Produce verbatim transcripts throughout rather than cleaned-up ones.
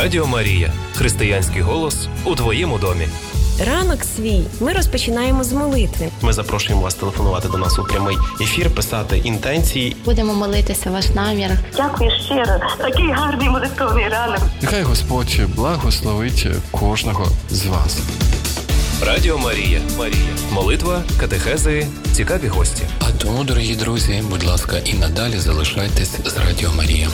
Радіо Марія. Християнський голос у твоєму домі. Ранок свій ми розпочинаємо з молитви. Ми запрошуємо вас телефонувати до нас у прямий ефір, писати інтенції. Будемо молитися ваш намір. Дякую щиро. Такий гарний молитовний ранок. Нехай Господь благословить кожного з вас. Радіо Марія. Марія. Молитва, катехези, цікаві гості. А тому, дорогі друзі, будь ласка, і надалі залишайтесь з Радіо Марія.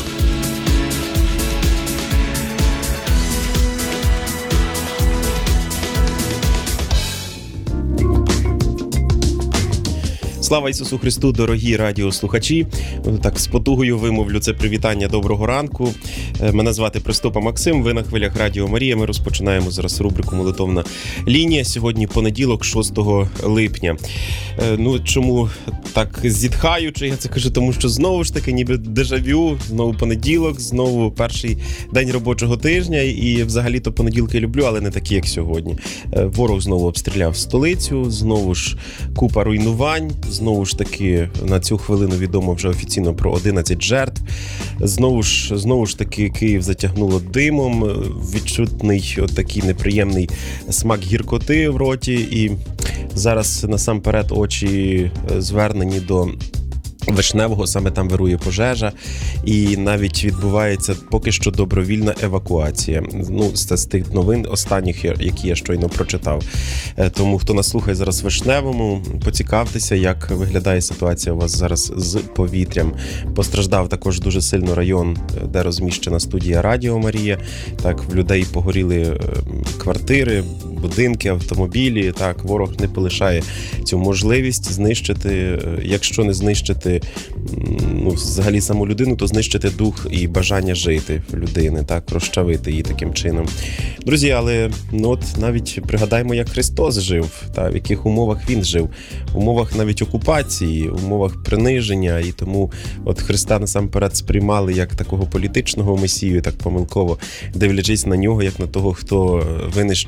Слава Ісусу Христу, дорогі радіослухачі. Так, з потугою вимовлю це привітання доброго ранку. Мене звати Пристопа Максим, ви на хвилях Радіо Марія. Ми розпочинаємо зараз рубрику «Молитовна лінія». Сьогодні понеділок, шостого липня. Ну, чому так зітхаючи, я це кажу, тому що знову ж таки ніби дежавю, знову понеділок, знову перший день робочого тижня, і взагалі-то понеділки люблю, але не такі, як сьогодні. Ворог знову обстріляв столицю, знову ж купа руйнувань, знову ж таки на цю хвилину відомо вже офіційно про одинадцять жертв. Знову ж, знову ж таки Київ затягнуло димом, відчутний от такий неприємний смак гіркоти в роті, і зараз насамперед очі звернені до Вишневого, саме там вирує пожежа, і навіть відбувається поки що добровільна евакуація. Ну, це з тих новин останніх, які я щойно прочитав. Тому, хто нас слухає зараз в Вишневому, поцікавтеся, як виглядає ситуація у вас зараз з повітрям. Постраждав також дуже сильно район, де розміщена студія Радіо Марія. Так, в людей погоріли квартири, будинки, автомобілі. Так, ворог не полишає цю можливість знищити, якщо не знищити ну, взагалі саму людину, то знищити дух і бажання жити людини, так, розчавити її таким чином. Друзі, але ну, от навіть пригадаймо, як Христос жив, та, в яких умовах Він жив. В умовах навіть окупації, в умовах приниження, і тому от Христа насамперед сприймали як такого політичного месію, так помилково, дивлячись на нього, як на того, хто винищив